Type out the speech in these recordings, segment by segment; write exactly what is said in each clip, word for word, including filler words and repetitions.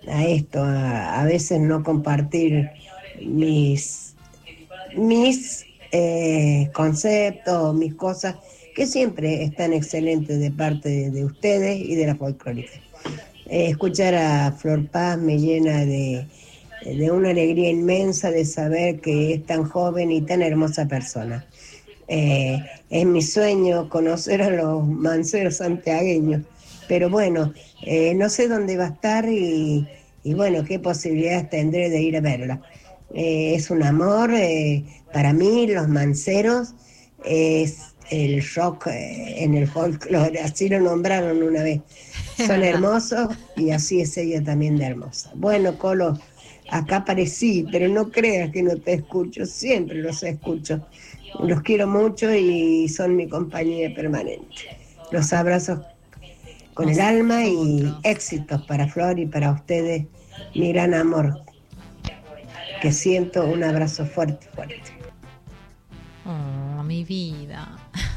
a esto, a, a veces no compartir mis, mis eh, conceptos, mis cosas, que siempre están excelentes de parte de, de ustedes y de la folclórica. Eh, escuchar a Flor Paz me llena de, de una alegría inmensa de saber que es tan joven y tan hermosa persona. Eh, es mi sueño conocer a los manceros santiagueños, pero bueno, eh, no sé dónde va a estar y, y bueno, qué posibilidades tendré de ir a verla. Eh, es un amor, eh, para mí los manceros es el rock eh, en el folclore, así lo nombraron una vez. Son hermosos y así es ella también de hermosa. Bueno, Colo, acá aparecí, pero no creas que no te escucho, siempre los escucho. Los quiero mucho y son mi compañía permanente. Los abrazo con el alma y éxitos para Flor y para ustedes, mi gran amor, que siento un abrazo fuerte, fuerte. Oh, mi vida.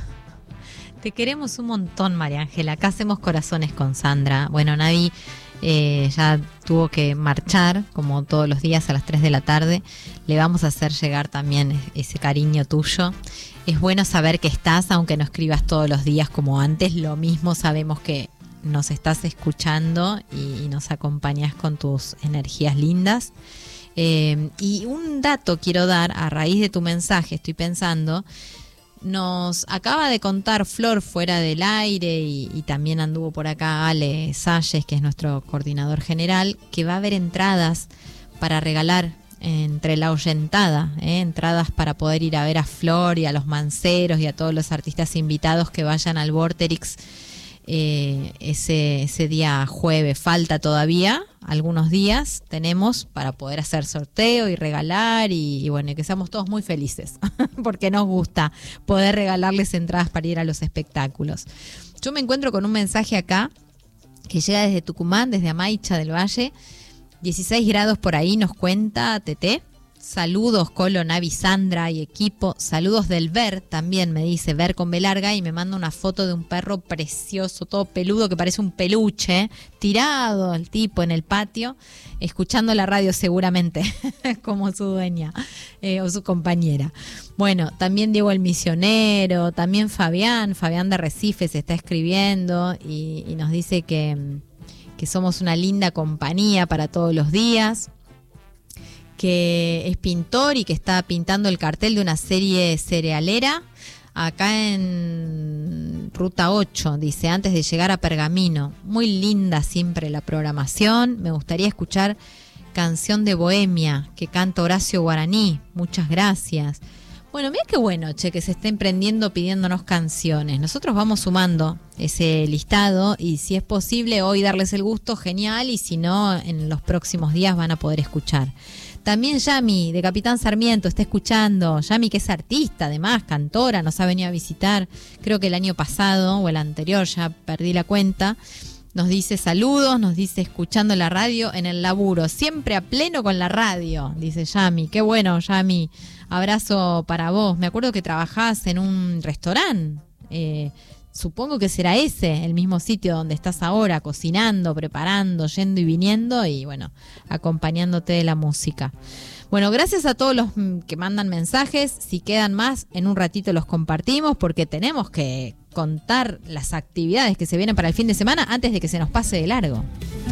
Te queremos un montón, María Ángela. Acá hacemos corazones con Sandra. Bueno, Navi eh, ya tuvo que marchar, como todos los días a las tres de la tarde. Le vamos a hacer llegar también ese cariño tuyo. Es bueno saber que estás, aunque no escribas todos los días como antes. Lo mismo sabemos que nos estás escuchando y, y nos acompañas con tus energías lindas. Eh, y un dato quiero dar a raíz de tu mensaje, estoy pensando... Nos acaba de contar Flor fuera del aire y, y también anduvo por acá Ale Salles, que es nuestro coordinador general, que va a haber entradas para regalar entre la oyentada, ¿eh? entradas para poder ir a ver a Flor y a los manceros y a todos los artistas invitados que vayan al Vorterix eh, ese, ese día jueves. Falta todavía algunos días, tenemos para poder hacer sorteo y regalar y, y bueno, y que seamos todos muy felices porque nos gusta poder regalarles entradas para ir a los espectáculos. Yo me encuentro con un mensaje acá que llega desde Tucumán, desde Amaicha del Valle, dieciséis grados por ahí, nos cuenta Tete. Saludos, Colo, Navi, Sandra y equipo. Saludos del Ver, también me dice Ver con B larga, y me manda una foto de un perro precioso, todo peludo, que parece un peluche, tirado el tipo en el patio, escuchando la radio seguramente, como su dueña eh, o su compañera. Bueno, también Diego el Misionero, también Fabián, Fabián de Recife se está escribiendo y, y nos dice que, que somos una linda compañía para todos los días, que es pintor y que está pintando el cartel de una serie cerealera acá en Ruta ocho, dice, antes de llegar a Pergamino. Muy linda siempre la programación. Me gustaría escuchar Canción de Bohemia, que canta Horacio Guaraní. Muchas gracias. Bueno, mira qué bueno, che, que se estén prendiendo pidiéndonos canciones. Nosotros vamos sumando ese listado y si es posible hoy darles el gusto, genial, y si no, en los próximos días van a poder escuchar. También Yami, de Capitán Sarmiento, está escuchando. Yami, que es artista, además, cantora, nos ha venido a visitar, creo que el año pasado o el anterior, ya perdí la cuenta. Nos dice saludos, nos dice escuchando la radio en el laburo, siempre a pleno con la radio, dice Yami. Qué bueno, Yami, abrazo para vos. Me acuerdo que trabajás en un restaurante, eh, supongo que será ese, el mismo sitio donde estás ahora, cocinando, preparando, yendo y viniendo y bueno, acompañándote de la música. Bueno, gracias a todos los que mandan mensajes. Si quedan más, en un ratito los compartimos porque tenemos que contar las actividades que se vienen para el fin de semana antes de que se nos pase de largo.